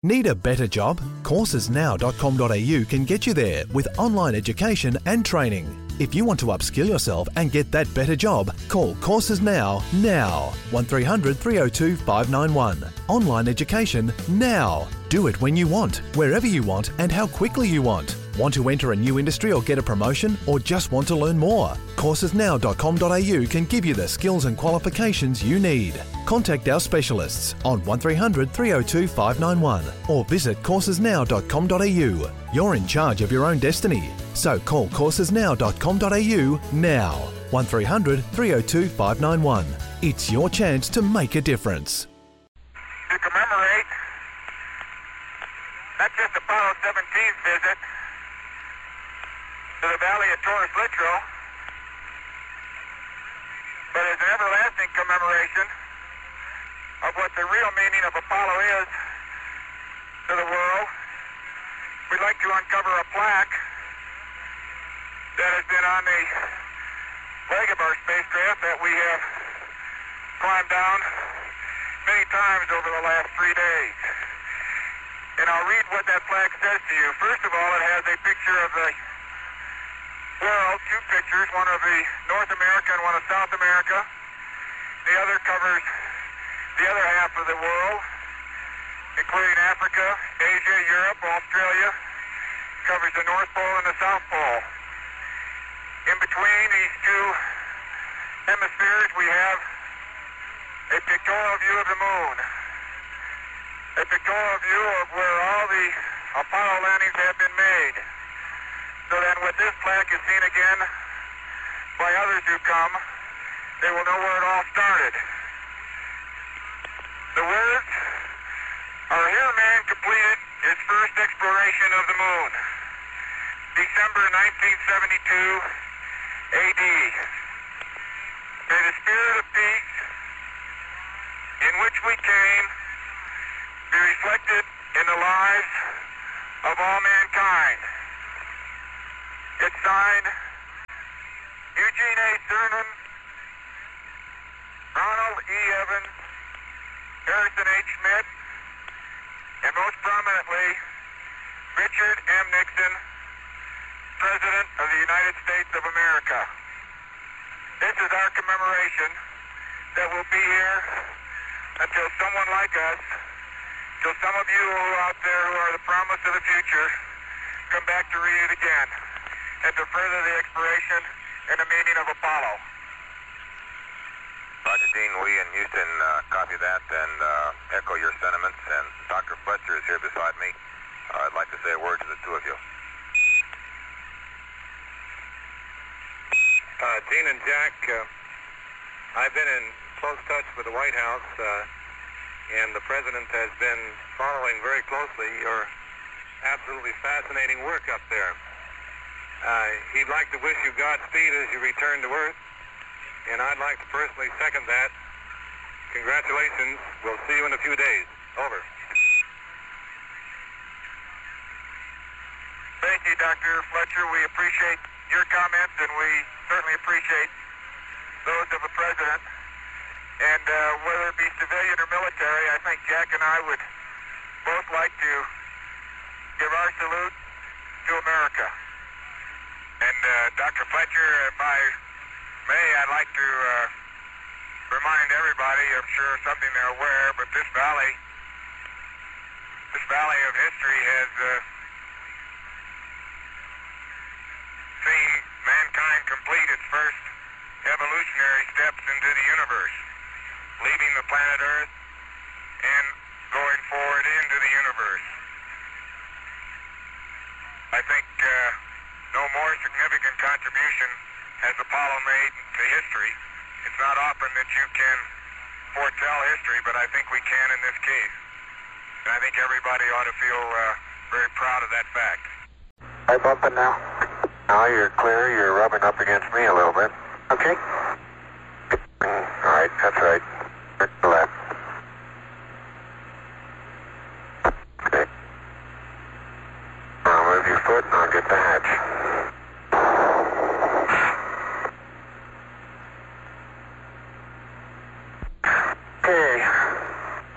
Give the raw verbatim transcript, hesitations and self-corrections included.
Need a better job? courses now dot com dot a u can get you there with online education and training. If you want to upskill yourself and get that better job, call Courses Now, now. one three hundred, three oh two, five nine one. Online education now. Do it when you want, wherever you want, and how quickly you want. Want to enter a new industry or get a promotion, or just want to learn more? courses now dot com dot a u can give you the skills and qualifications you need. Contact our specialists on one three hundred, three oh two, five nine one or visit courses now dot com dot a u. You're in charge of your own destiny, so call courses now dot com dot a u now. one three hundred, three oh two, five nine one. It's your chance to make a difference. To commemorate not just Apollo seventeen's visit to the Valley of Taurus Littrow, but as an everlasting commemoration of what the real meaning of Apollo is to the world, we'd like to uncover a plaque that has been on the leg of our spacecraft that we have climbed down many times over the last three days. And I'll read what that plaque says to you. First of all, it has a picture of the world, two pictures, one of the North America and one of South America. The other covers the other half of the world, including Africa, Asia, Europe, Australia. Covers the North Pole and the South Pole. In between these two hemispheres, we have a pictorial view of the moon. A pictorial view of where all the Apollo landings have been made. So then when this plaque is seen again by others who come, they will know where it all started. The words are, "Here man completed his first exploration of the moon, December nineteen seventy-two A D. May the spirit of peace in which we came be reflected in the lives of all mankind." It's signed Eugene A. Cernan, Ronald E. Evans, Harrison H. Schmidt, and most prominently, Richard M. Nixon, President of the United States of America. This is our commemoration that will be here until someone like us, till some of you who are out there who are the promise of the future, come back to read it again and to further the exploration and the meaning of Apollo. Roger, Dean, we in Houston uh, copy that and uh, echo your sentiments, and Doctor Fletcher is here beside me. Uh, I'd like to say a word to the two of you. Uh, Dean and Jack, uh, I've been in close touch with the White House, uh, and the President has been following very closely your absolutely fascinating work up there. Uh, he'd like to wish you Godspeed as you return to Earth, and I'd like to personally second that. Congratulations. We'll see you in a few days. Over. Thank you, Doctor Fletcher. We appreciate your comments, and we certainly appreciate those of the President. And uh, whether it be civilian or military, I think Jack and I would both like to give our salute to America. And uh, Doctor Fletcher, if I may, I'd like to uh, remind everybody, I'm sure something they're aware, but this valley, this valley of history has uh, seen mankind complete its first evolutionary steps into the universe, leaving the planet Earth and going forward into the universe. I think uh, no more significant contribution has Apollo made to history. It's not often that you can foretell history, but I think we can in this case. And I think everybody ought to feel uh, very proud of that fact. Hi, bumping now. Now you're clear. You're rubbing up against me a little bit. Okay. All right, that's right. Turn to the left. Okay. Now move your foot and I'll get the hatch.